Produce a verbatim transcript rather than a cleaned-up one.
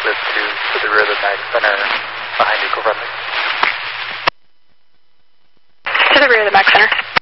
lift to, to the rear of the mag center behind eco-friendly. To the rear of the mag center.